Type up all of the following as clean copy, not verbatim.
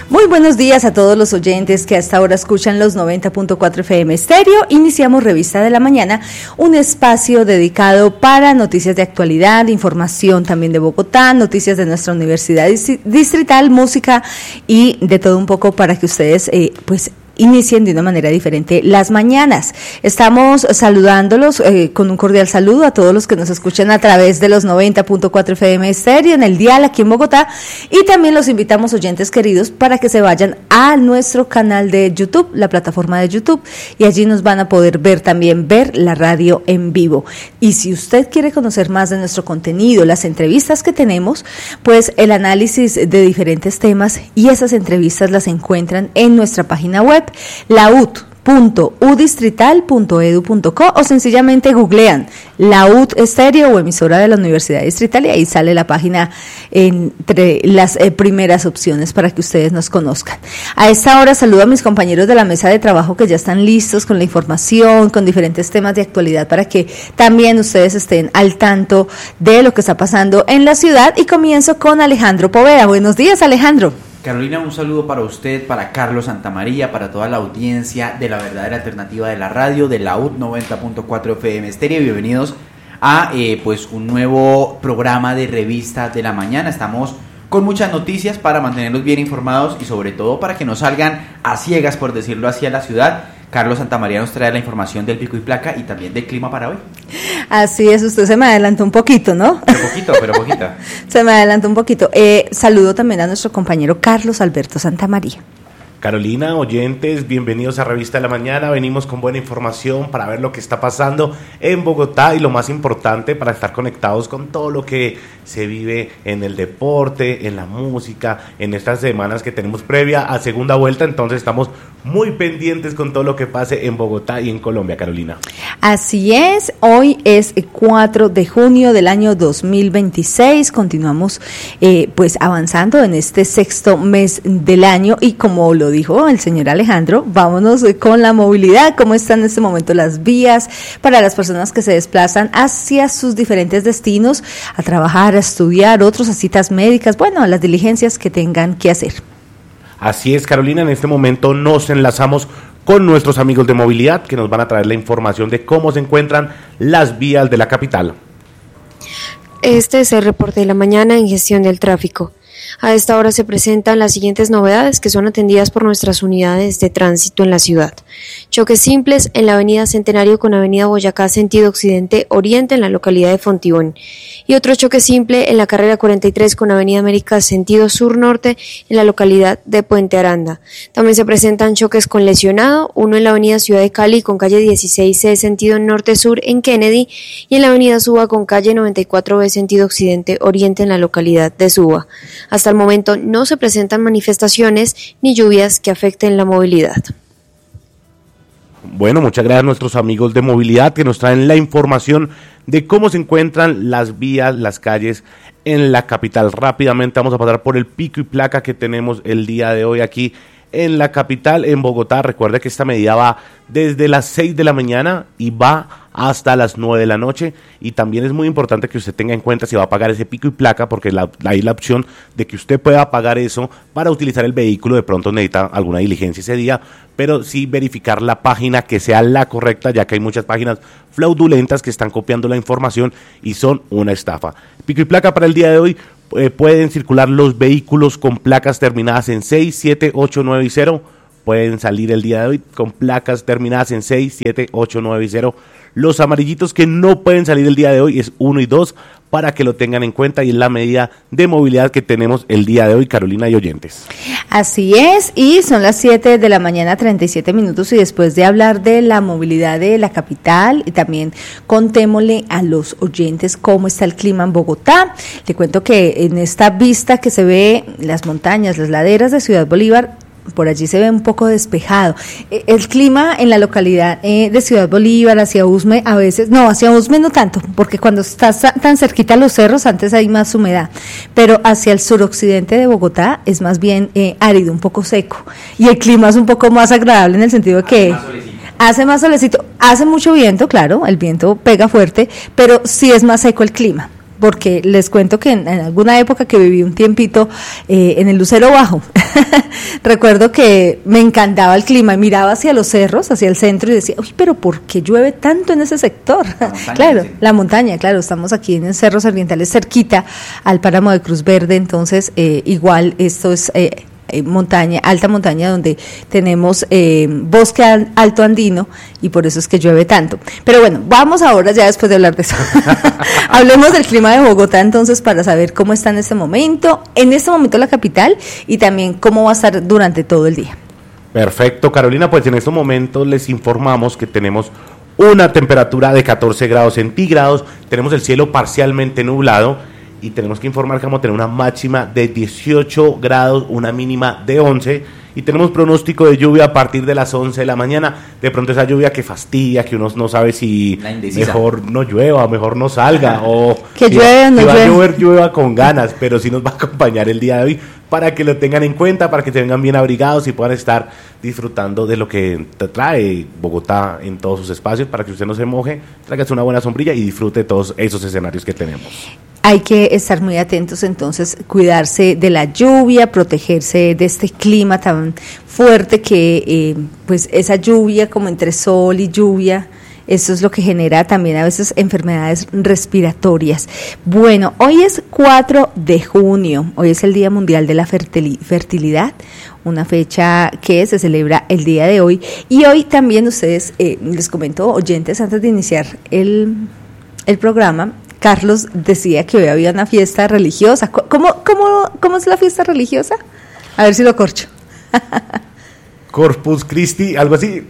Muy buenos días a todos los oyentes que hasta ahora escuchan los 90.4 FM Estéreo. Iniciamos Revista de la Mañana, un espacio dedicado para noticias de actualidad, información también de Bogotá, noticias de nuestra universidad distrital, música y de todo un poco para que ustedes inicien de una manera diferente las mañanas. Estamos saludándolos con un cordial saludo a todos los que nos escuchan a través de los 90.4 FM Estéreo en el dial aquí en Bogotá, y también los invitamos, oyentes queridos, para que se vayan a nuestro canal de YouTube, la plataforma de YouTube, y allí nos van a poder ver la radio en vivo. Y si usted quiere conocer más de nuestro contenido, las entrevistas que tenemos, pues el análisis de diferentes temas y esas entrevistas las encuentran en nuestra página web, laud.udistrital.edu.co, o sencillamente googlean Laud Estéreo o emisora de la Universidad Distrital y ahí sale la página entre las primeras opciones para que ustedes nos conozcan. A esta hora saludo a mis compañeros de la mesa de trabajo que ya están listos con la información, con diferentes temas de actualidad para que también ustedes estén al tanto de lo que está pasando en la ciudad, y comienzo con Alejandro Poveda. Buenos días, Alejandro. Carolina, un saludo para usted, para Carlos Santamaría, para toda la audiencia de la verdadera alternativa de la radio, de la UD 90.4 FM Estéreo. Bienvenidos a un nuevo programa de Revista de la Mañana. Estamos con muchas noticias para mantenerlos bien informados y sobre todo para que no salgan a ciegas, por decirlo así, a la ciudad. Carlos Santamaría nos trae la información del pico y placa y también del clima para hoy. Así es, usted se me adelantó un poquito, ¿no? Pero poquito. Se me adelantó un poquito. Saludo también a nuestro compañero Carlos Alberto Santamaría. Carolina, oyentes, bienvenidos a Revista de la Mañana. Venimos con buena información para ver lo que está pasando en Bogotá y lo más importante, para estar conectados con todo lo que se vive en el deporte, en la música, en estas semanas que tenemos previa a segunda vuelta. Entonces estamos muy pendientes con todo lo que pase en Bogotá y en Colombia, Carolina. Así es, hoy es 4 de junio del año 2026, continuamos avanzando en este sexto mes del año, y como lo dijo el señor Alejandro, vámonos con la movilidad. ¿Cómo están en este momento las vías para las personas que se desplazan hacia sus diferentes destinos, a trabajar, a estudiar, otros a citas médicas, a las diligencias que tengan que hacer? Así es, Carolina, en este momento nos enlazamos con nuestros amigos de movilidad que nos van a traer la información de cómo se encuentran las vías de la capital. Este es el reporte de la mañana en gestión del tráfico. A esta hora se presentan las siguientes novedades que son atendidas por nuestras unidades de tránsito en la ciudad. Choques simples en la avenida Centenario con avenida Boyacá sentido occidente-oriente en la localidad de Fontibón, y otro choque simple en la carrera 43 con avenida América sentido sur-norte en la localidad de Puente Aranda. También se presentan choques con lesionado, uno en la avenida Ciudad de Cali con calle 16C sentido norte-sur en Kennedy, y en la avenida Suba con calle 94B sentido occidente-oriente en la localidad de Suba. Hasta el momento no se presentan manifestaciones ni lluvias que afecten la movilidad. Bueno, muchas gracias a nuestros amigos de movilidad que nos traen la información de cómo se encuentran las vías, las calles en la capital. Rápidamente vamos a pasar por el pico y placa que tenemos el día de hoy aquí en la capital, en Bogotá. Recuerde que esta medida va desde las 6 de la mañana y va hasta las 9 de la noche, y también es muy importante que usted tenga en cuenta si va a pagar ese pico y placa, porque hay la opción de que usted pueda pagar eso para utilizar el vehículo. De pronto necesita alguna diligencia ese día, pero sí verificar la página que sea la correcta, ya que hay muchas páginas fraudulentas que están copiando la información y son una estafa. Pico y placa para el día de hoy. Pueden circular los vehículos con placas terminadas en 6, 7, 8, 9 y 0. Pueden salir el día de hoy con placas terminadas en 6, 7, 8, 9 y 0. Los amarillitos que no pueden salir el día de hoy es 1 y 2, para que lo tengan en cuenta, y es la medida de movilidad que tenemos el día de hoy, Carolina y oyentes. Así es, y son las 7 de la mañana, 37 minutos, y después de hablar de la movilidad de la capital, y también contémosle a los oyentes cómo está el clima en Bogotá. Le cuento que en esta vista que se ve las montañas, las laderas de Ciudad Bolívar, por allí se ve un poco despejado. El clima en la localidad de Ciudad Bolívar, hacia Usme, a veces, no, hacia Usme no tanto, porque cuando estás tan cerquita a los cerros, antes hay más humedad, pero hacia el suroccidente de Bogotá es más bien árido, un poco seco, y el clima es un poco más agradable en el sentido de que hace más solecito, hace mucho viento, claro, el viento pega fuerte, pero sí es más seco el clima. Porque les cuento que en alguna época que viví un tiempito en el Lucero Bajo, recuerdo que me encantaba el clima y miraba hacia los cerros, hacia el centro y decía, uy, pero ¿por qué llueve tanto en ese sector? Claro, sí. La montaña, claro, estamos aquí en Cerros Orientales, cerquita al páramo de Cruz Verde, entonces igual esto es montaña, alta montaña donde tenemos bosque alto andino y por eso es que llueve tanto. Pero bueno, vamos ahora ya después de hablar de eso. Hablemos del clima de Bogotá entonces para saber cómo está en este momento la capital y también cómo va a estar durante todo el día. Perfecto, Carolina, pues en estos momentos les informamos que tenemos una temperatura de 14 grados centígrados, tenemos el cielo parcialmente nublado y tenemos que informar que vamos a tener una máxima de 18 grados, una mínima de 11 y tenemos pronóstico de lluvia a partir de las 11 de la mañana, de pronto esa lluvia que fastidia, que uno no sabe si mejor no llueva, mejor no salga o que llueva, no va a llover, llueva con ganas, pero sí nos va a acompañar el día de hoy para que lo tengan en cuenta, para que se vengan bien abrigados y puedan estar disfrutando de lo que trae Bogotá en todos sus espacios, para que usted no se moje, tráigase una buena sombrilla y disfrute de todos esos escenarios que tenemos. Hay que estar muy atentos entonces, cuidarse de la lluvia, protegerse de este clima tan fuerte que pues esa lluvia como entre sol y lluvia, eso es lo que genera también a veces enfermedades respiratorias. Bueno, hoy es 4 de junio, hoy es el Día Mundial de la Fertilidad, una fecha que se celebra el día de hoy y hoy también ustedes, les comento oyentes antes de iniciar el programa, Carlos decía que hoy había una fiesta religiosa. ¿Cómo es la fiesta religiosa? A ver si lo corcho. Corpus Christi, algo así.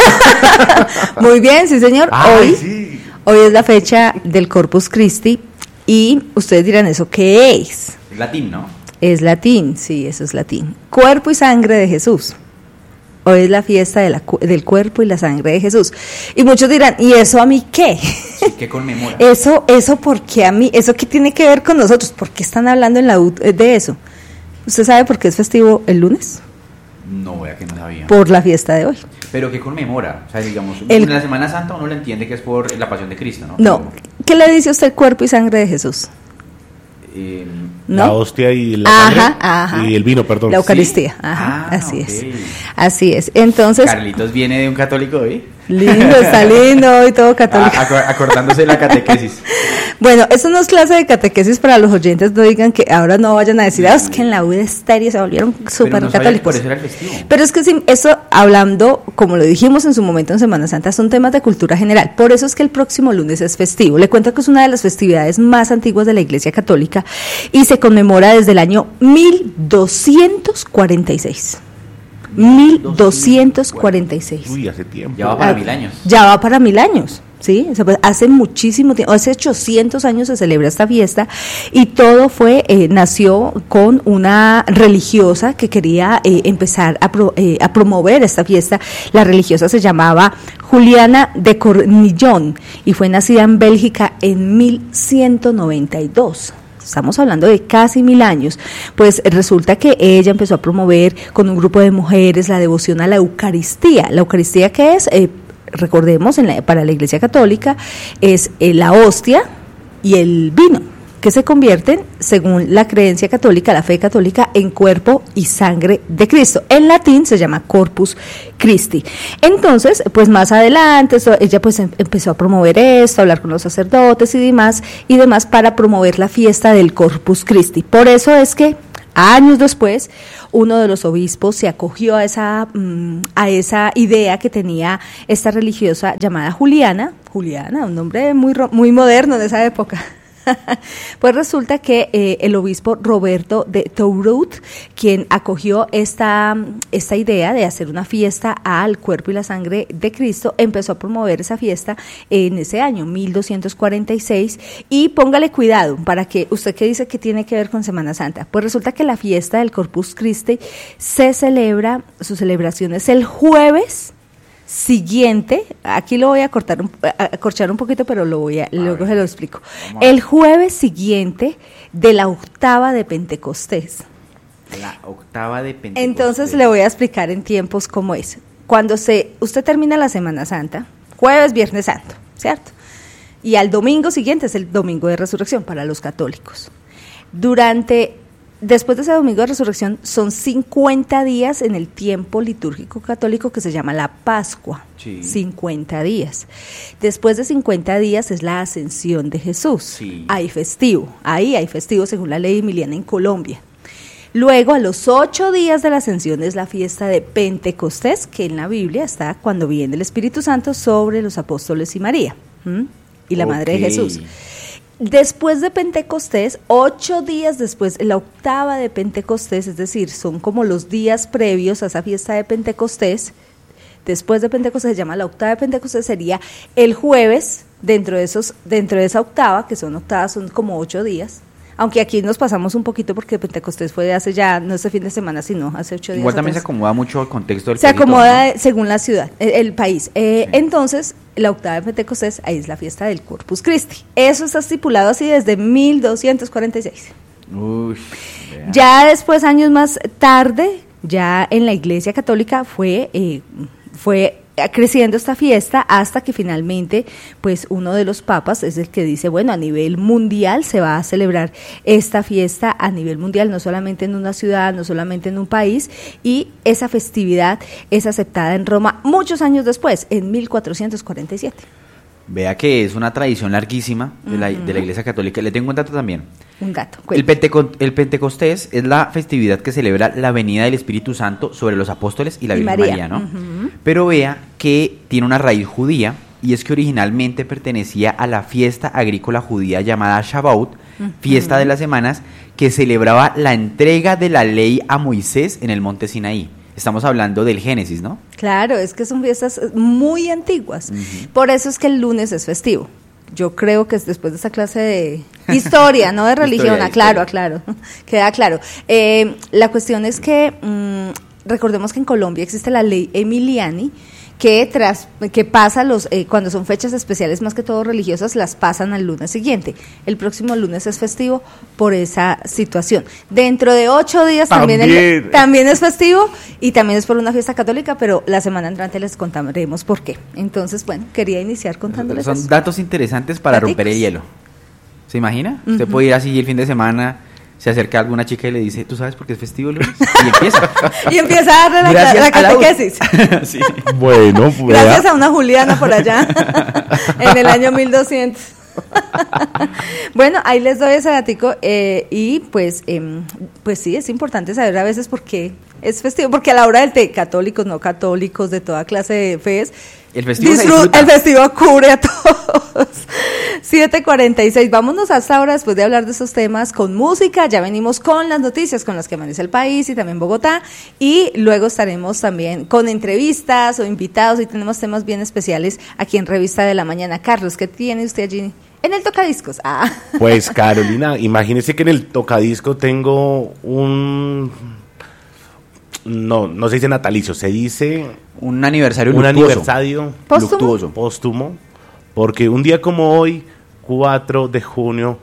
Muy bien, sí señor. Sí. Hoy es la fecha del Corpus Christi y ustedes dirán, ¿eso qué es? Es latín, ¿no? Es latín, sí, eso es latín. Cuerpo y sangre de Jesús. Hoy es la fiesta del cuerpo y la sangre de Jesús. Y muchos dirán, ¿y eso a mí qué? Sí, ¿qué conmemora? Eso, ¿por qué a mí? ¿Eso qué tiene que ver con nosotros? ¿Por qué están hablando en la UT de eso? ¿Usted sabe por qué es festivo el lunes? No, vea que no sabía. Por la fiesta de hoy. ¿Pero qué conmemora? O sea, digamos, en la Semana Santa uno le entiende que es por la pasión de Cristo, ¿no? No. ¿Qué le dice usted cuerpo y sangre de Jesús? ¿No? La hostia y la sangre y el vino, perdón. La Eucaristía, sí. Así okay. es. Así es. Entonces, Carlitos viene de un católico hoy. Lindo, está lindo hoy todo católico. Acordándose de la catequesis. Bueno, eso no es clase de catequesis para los oyentes, no digan que ahora no vayan a decir, es que en la U de Estéreo se volvieron súper católicos. Por eso era el festivo. Pero es que sí, eso hablando, como lo dijimos en su momento en Semana Santa, son temas de cultura general. Por eso es que el próximo lunes es festivo. Le cuento que es una de las festividades más antiguas de la Iglesia Católica y se conmemora desde el año 1246. 1246. Uy, hace tiempo. Ya va para 1000 años. Ya va para 1000 años. Sí, hace muchísimo tiempo, hace 800 años se celebra esta fiesta y todo nació con una religiosa que quería empezar a promover esta fiesta. La religiosa se llamaba Juliana de Cornillón y fue nacida en Bélgica en 1192. Estamos hablando de casi 1000 años, pues resulta que ella empezó a promover con un grupo de mujeres la devoción a la Eucaristía. La Eucaristía, ¿qué es? Recordemos, para la Iglesia Católica, es la hostia y el vino, que se convierten, según la creencia católica, la fe católica, en cuerpo y sangre de Cristo. En latín se llama Corpus Christi. Entonces, pues más adelante, ella pues empezó a promover esto, a hablar con los sacerdotes y demás para promover la fiesta del Corpus Christi. Por eso es que años después, uno de los obispos se acogió a esa idea que tenía esta religiosa llamada Juliana, un nombre muy moderno de esa época. Pues resulta que el obispo Roberto de Tourout, quien acogió esta idea de hacer una fiesta al cuerpo y la sangre de Cristo, empezó a promover esa fiesta en ese año 1246 y póngale cuidado para que usted que dice que tiene que ver con Semana Santa, pues resulta que la fiesta del Corpus Christi su celebración es el jueves siguiente, aquí lo voy a acorchar un poquito, pero luego se lo explico. El jueves siguiente de la octava de Pentecostés. La octava de Pentecostés. Entonces le voy a explicar en tiempos cómo es. Cuando usted termina la Semana Santa, jueves, viernes santo, ¿cierto? Y al domingo siguiente es el domingo de resurrección para los católicos. Durante después de ese domingo de resurrección son 50 días en el tiempo litúrgico católico que se llama la Pascua. Sí. 50 días. Después de 50 días es la ascensión de Jesús. Sí. Hay festivo. Ahí hay festivo según la ley emiliana en Colombia. Luego, a los 8 días de la ascensión es la fiesta de Pentecostés, que en la Biblia está cuando viene el Espíritu Santo sobre los apóstoles y María, y la madre de Jesús. Después de Pentecostés, 8 días después, la octava de Pentecostés, es decir, son como los días previos a esa fiesta de Pentecostés. Después de Pentecostés se llama la octava de Pentecostés, sería el jueves, dentro de esa octava, que son octavas, son como 8 días. Aunque aquí nos pasamos un poquito porque Pentecostés fue de hace ya, no este fin de semana, sino hace 8 días. Igual también se acomoda mucho al contexto del país. Se acomoda, ¿no? Según la ciudad, el país. Sí. Entonces, la octava de Pentecostés, ahí es la fiesta del Corpus Christi. Eso está estipulado así desde 1246. Uy, ya después, años más tarde, ya en la Iglesia Católica fue creciendo esta fiesta hasta que finalmente pues uno de los papas es el que dice, bueno, a nivel mundial se va a celebrar esta fiesta a nivel mundial, no solamente en una ciudad, no solamente en un país, y esa festividad es aceptada en Roma muchos años después, en 1447. Vea que es una tradición larguísima de la Iglesia Católica. Le tengo un dato también. Un dato. El Pentecostés es la festividad que celebra la venida del Espíritu Santo sobre los apóstoles y la Virgen María, ¿no? Pero vea que tiene una raíz judía, y es que originalmente pertenecía a la fiesta agrícola judía llamada Shavuot, fiesta de las semanas, que celebraba la entrega de la ley a Moisés en el monte Sinaí. Estamos hablando del Génesis, ¿no? Claro, es que son fiestas muy antiguas. Por eso es que el lunes es festivo. Yo creo que es después de esa clase de historia, no de religión, aclaro, queda claro. La cuestión es que recordemos que en Colombia existe la ley Emiliani, que pasa cuando son fechas especiales, más que todo religiosas, las pasan al lunes siguiente. El próximo lunes es festivo por esa situación. Dentro de 8 días también es festivo, y también es por una fiesta católica, pero la semana entrante les contaremos por qué. Entonces, bueno, quería iniciar contándoles Son eso. datos interesantes para romper el hielo. ¿Se imagina? Usted puede ir así el fin de semana, se acerca a alguna chica y le dice, ¿tú sabes por qué es festivo el lunes? Y empieza. Y empieza a darle la catequesis. Sí. Bueno, pues. Gracias a una Juliana por allá, en el año 1200. Bueno, ahí les doy ese datico, y pues sí, es importante saber a veces por qué es festivo, porque a la hora del té, católicos, no católicos, de toda clase de fees, el festivo cubre a todos. 7:46, vámonos hasta ahora después de hablar de esos temas con música. Ya venimos con las noticias con las que amanece el país y también Bogotá, y luego estaremos también con entrevistas o invitados, y tenemos temas bien especiales aquí en Revista de la Mañana. Carlos, ¿qué tiene usted allí en el tocadiscos? Pues Carolina, imagínese que en el tocadisco tengo no se dice natalicio, se dice un aniversario póstumo, porque un día como hoy, 4 de junio,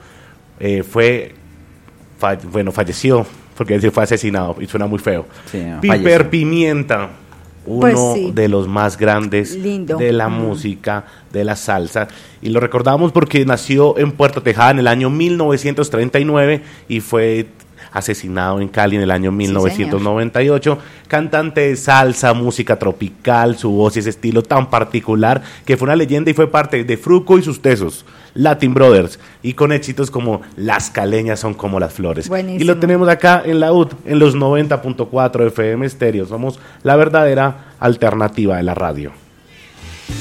falleció, porque él fue asesinado, y suena muy feo. Sí, Piper Pimienta, uno de los más grandes de la música, de la salsa, y lo recordamos porque nació en Puerto Tejada en el año 1939 y fue asesinado en Cali en el año 1998, cantante de salsa, música tropical, su voz y ese estilo tan particular que fue una leyenda y fue parte de Fruco y sus Tesos, Latin Brothers, y con éxitos como Las Caleñas son como las flores. Buenísimo. Y lo tenemos acá en la UD, en los 90.4 FM Estéreo. Somos la verdadera alternativa de la radio.